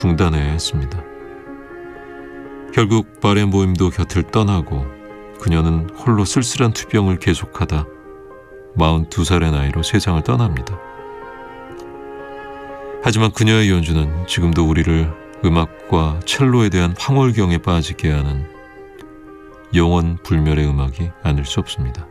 중단해야 했습니다. 결국 바렌보임도 곁을 떠나고 그녀는 홀로 쓸쓸한 투병을 계속하다 42살의 나이로 세상을 떠납니다. 하지만 그녀의 연주는 지금도 우리를 음악과 첼로에 대한 황홀경에 빠지게 하는 영원 불멸의 음악이 아닐 수 없습니다.